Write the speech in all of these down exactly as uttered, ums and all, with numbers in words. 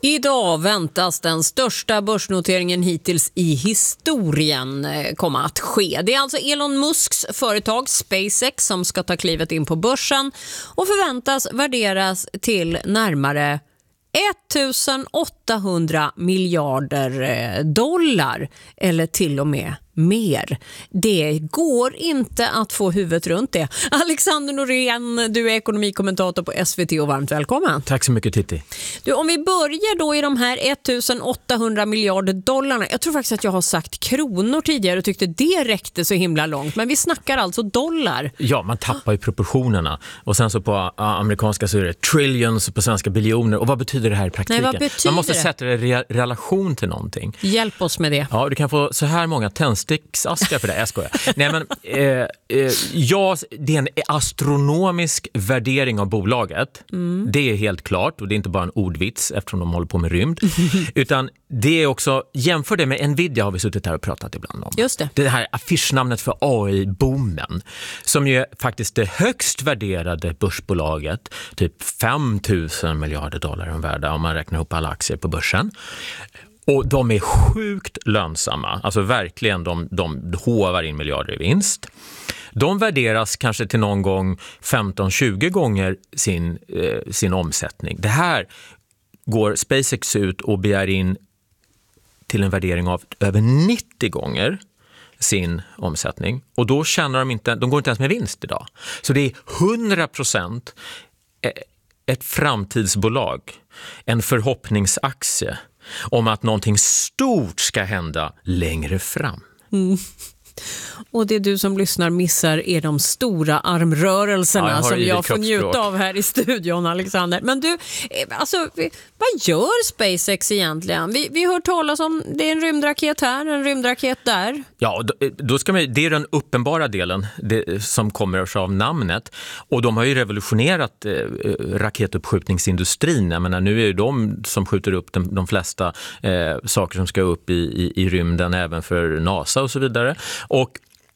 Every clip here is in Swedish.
Idag väntas den största börsnoteringen hittills i historien komma att ske. Det är alltså Elon Musks företag SpaceX som ska ta klivet in på börsen och förväntas värderas till närmare tusen åttahundra miljarder dollar eller till och med mer. Det går inte att få huvudet runt det. Alexander Norén, du är ekonomikommentator på S V T och varmt välkommen. Tack så mycket, Titti. Du, om vi börjar då i de här tusen åttahundra miljarder dollarna. Jag tror faktiskt att jag har sagt kronor tidigare och tyckte det räckte så himla långt. Men vi snackar alltså dollar. Ja, man tappar ju proportionerna. Och sen så på amerikanska så är det trillions, på svenska biljoner. Och vad betyder det här i praktiken? Nej, vad betyder man måste det? sätta det i re- relation till någonting. Hjälp oss med det. Ja, du kan få så här många tändsticksaskar för det. Jag skojar. Nej, men eh, eh, ja, det är en astronomisk värdering av bolaget. Mm. Det är helt klart. Och det är inte bara en ordvits eftersom de håller på med rymd. Utan det är också, jämför det med Nvidia har vi suttit här och pratat ibland om. Just det. Det här affischnamnet för A I-boomen som ju är faktiskt det högst värderade börsbolaget, typ fem tusen miljarder dollar om värde om man räknar ihop alla aktier på börsen. Och de är sjukt lönsamma, alltså verkligen de, de hovar in miljarder i vinst. De värderas kanske till någon gång femton till tjugo gånger sin, eh, sin omsättning. Det här går SpaceX ut och begär in till en värdering av över nittio gånger sin omsättning. Och då tjänar de inte, de går inte ens med vinst idag. Så det är hundra procent ett framtidsbolag, en förhoppningsaktie om att någonting stort ska hända längre fram. Mm. Och det du som lyssnar missar är de stora armrörelserna ja, jag som jag får njuta av här i studion, Alexander. Men du, alltså, vad gör SpaceX egentligen? Vi, vi hör talas om, det är en rymdraket här, en rymdraket där. Ja, då, då ska man, det är den uppenbara delen det, som kommer av namnet. Och de har ju revolutionerat eh, raketuppskjutningsindustrin. Jag menar, nu är det de som skjuter upp de, de flesta eh, saker som ska upp i, i, i rymden, även för NASA och så vidare. Och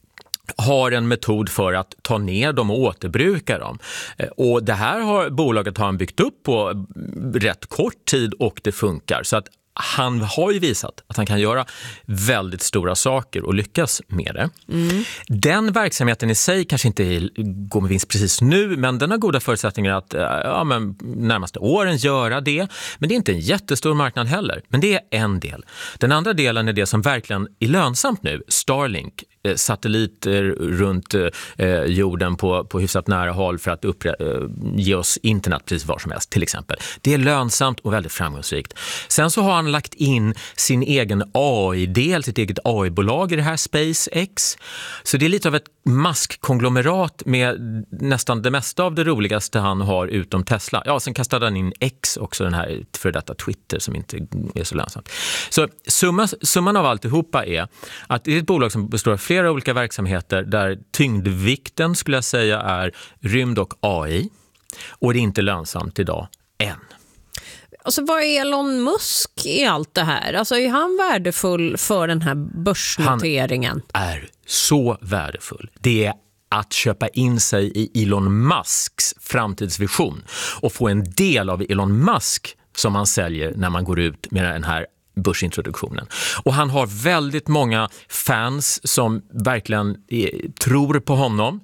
har en metod för att ta ner dem och återbruka dem. Och det här har bolaget har han byggt upp på rätt kort tid och det funkar. Så att han har ju visat att han kan göra väldigt stora saker och lyckas med det. Mm. Den verksamheten i sig kanske inte går med vinst precis nu, men den har goda förutsättningar att ja, men, närmaste åren göra det. Men det är inte en jättestor marknad heller. Men det är en del. Den andra delen är det som verkligen är lönsamt nu. Starlink. Satelliter runt eh, jorden på, på hyfsat nära håll för att uppre, eh, ge oss internet precis var som helst till exempel. Det är lönsamt och väldigt framgångsrikt. Sen så har han lagt in sin egen A I-del, sitt eget A I-bolag i det här SpaceX. Så det är lite av ett maskkonglomerat med nästan det mesta av det roligaste han har utom Tesla. Ja, sen kastade han in X också, den här för detta Twitter som inte är så lönsamt. Så summa, summan av alltihopa är att det är ett bolag som består av flera olika verksamheter där tyngdvikten skulle jag säga är rymd och A I. Och det är inte lönsamt idag än. Alltså, vad är Elon Musk i allt det här? Alltså, är han värdefull för den här börsnoteringen? Han är så värdefull. Det är att köpa in sig i Elon Musks framtidsvision och få en del av Elon Musk som man säljer när man går ut med den här börsintroduktionen. Och han har väldigt många fans som verkligen är, tror på honom.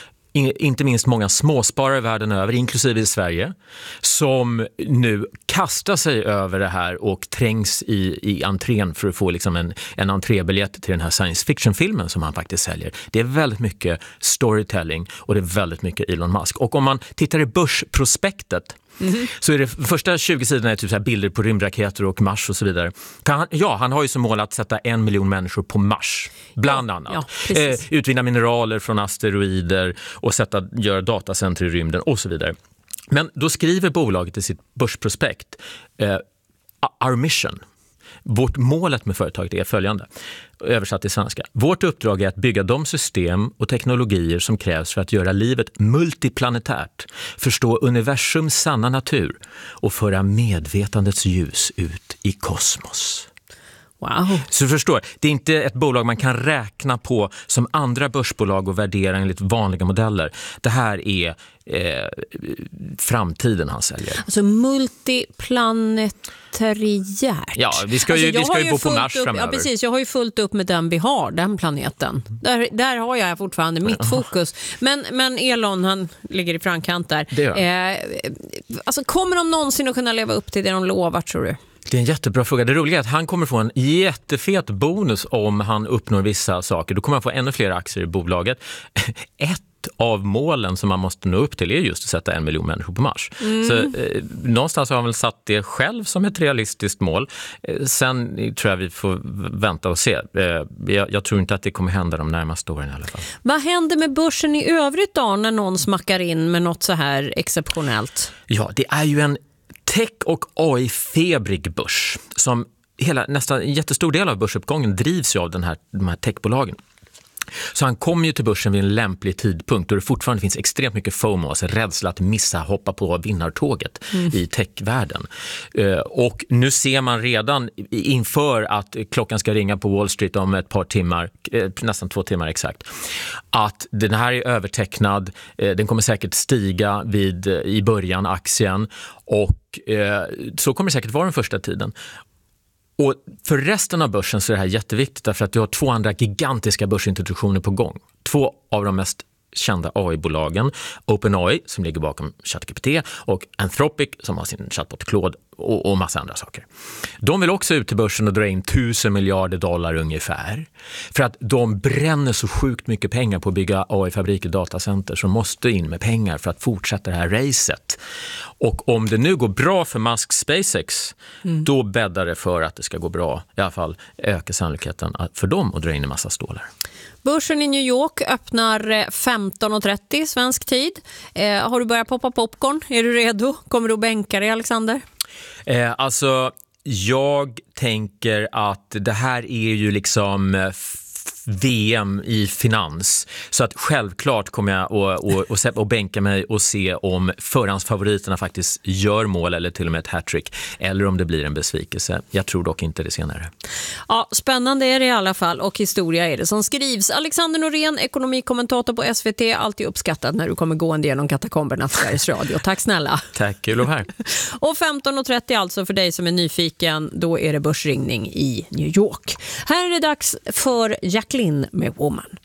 Inte minst många småsparare världen över, inklusive i Sverige, som nu kastar sig över det här och trängs i, i entrén för att få liksom en, en entrébiljett till den här science fiction-filmen som han faktiskt säljer. Det är väldigt mycket storytelling och det är väldigt mycket Elon Musk. Och om man tittar i börsprospektet Mm-hmm. så är det första tjugo sidorna är typ så här bilder på rymdraketer och Mars och så vidare. Han, ja, han har ju som mål att sätta en miljon människor på Mars, bland ja, annat. Ja, eh, utvinna mineraler från asteroider och sätta, göra datacenter i rymden och så vidare. Men då skriver bolaget i sitt börsprospekt eh, Our mission. Vårt målet med företaget är följande, översatt till svenska. Vårt uppdrag är att bygga de system och teknologier som krävs för att göra livet multiplanetärt, förstå universums sanna natur och föra medvetandets ljus ut i kosmos. Wow. Så du förstår, det är inte ett bolag man kan räkna på som andra börsbolag och värdera enligt vanliga modeller. Det här är eh, framtiden han säljer. Alltså multiplanetariärt. Ja, vi ska ju, alltså, vi ska ju bo på Mars upp, framöver. Ja, precis. Jag har ju fullt upp med den vi har, den planeten. Där, där har jag fortfarande mitt fokus. Men, men Elon, han ligger i framkant där. Det gör. Eh, alltså, kommer de någonsin att kunna leva upp till det de lovar, tror du? Det är en jättebra fråga. Det roliga är att han kommer få en jättefet bonus om han uppnår vissa saker. Då kommer han få ännu fler aktier i bolaget. Ett av målen som man måste nå upp till är just att sätta en miljon människor på Mars. Mm. Så eh, någonstans har han väl satt det själv som ett realistiskt mål. Eh, sen tror jag vi får vänta och se. Eh, jag, jag tror inte att det kommer hända de närmaste åren i alla fall. Vad händer med börsen i övrigt då när någon smackar in med något så här exceptionellt? Ja, det är ju en tech- och A I-febrig börs som hela, nästan en jättestor del av börsuppgången drivs ju av den här, de här techbolagen. Så han kommer ju till börsen vid en lämplig tidpunkt då det fortfarande finns extremt mycket FOMO, alltså rädsla att missa, hoppa på vinnartåget mm. i techvärlden. Uh, och nu ser man redan inför att klockan ska ringa på Wall Street om ett par timmar, eh, nästan två timmar exakt, att den här är övertecknad, eh, den kommer säkert stiga vid, i början aktien och eh, så kommer det säkert vara den första tiden. Och för resten av börsen så är det här jätteviktigt därför att du har två andra gigantiska börsintroduktioner på gång. Två av de mest kända A I-bolagen, OpenAI som ligger bakom ChatGPT och Anthropic som har sin chatbot Claude och, och massa andra saker. De vill också ut till börsen och dra in tusen miljarder dollar ungefär. För att de bränner så sjukt mycket pengar på att bygga A I-fabriker och datacenter som måste in med pengar för att fortsätta det här racet. Och om det nu går bra för Musk SpaceX, mm. då bäddar det för att det ska gå bra. I alla fall ökar sannolikheten för dem att dra in en massa stålar. Börsen i New York öppnar femton och trettio svensk tid. Eh, har du börjat poppa popcorn? Är du redo? Kommer du att bänka dig, Alexander? Eh, alltså, jag tänker att det här är ju liksom f- V M i finans. Så att självklart kommer jag att och, och, och bänka mig och se om förhandsfavoriterna faktiskt gör mål eller till och med ett hattrick. Eller om det blir en besvikelse. Jag tror dock inte det senare. Ja, spännande är det i alla fall och historia är det som skrivs. Alexander Norén, ekonomikommentator på S V T. Alltid uppskattat när du kommer gående genom katakomberna för Sveriges Radio. Tack snälla. Tack, kul att vara här. Och femton och trettio alltså för dig som är nyfiken. Då är det börsringning i New York. Här är det dags för Jacqueline med Woman.